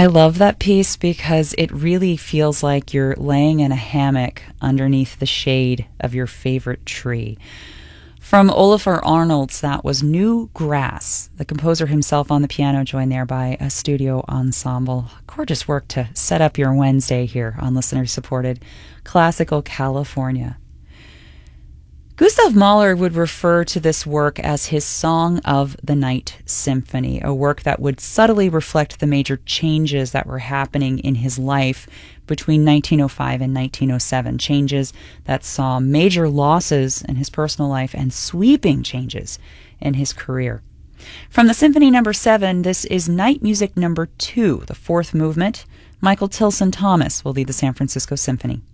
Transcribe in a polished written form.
I love that piece because it really feels like you're laying in a hammock underneath the shade of your favorite tree. From Olafur Arnalds, that was New Grass. The composer himself on the piano, joined there by a studio ensemble. Gorgeous work to set up your Wednesday here on listener-supported Classical California. Gustav Mahler would refer to this work as his Song of the Night Symphony, a work that would subtly reflect the major changes that were happening in his life between 1905 and 1907, changes that saw major losses in his personal life and sweeping changes in his career. From the Symphony No. 7, this is Night Music No. 2, the fourth movement. Michael Tilson Thomas will lead the San Francisco Symphony.